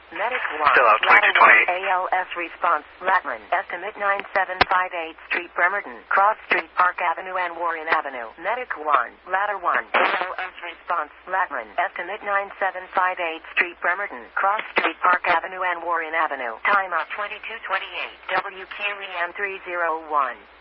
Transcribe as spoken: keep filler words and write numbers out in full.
Medic one. Still out, twenty-two twenty-eight. A L S response. Latman. Estimate nine seven five eight Street, Bremerton. Cross Street, Park Avenue and Warren Avenue. Medic one. Ladder one. A L S response. Latman. Estimate nine seven five eight Street, Bremerton. Cross Street, Park Avenue and Warren Avenue. Time up twenty-two twenty-eight. W Q E M three oh one.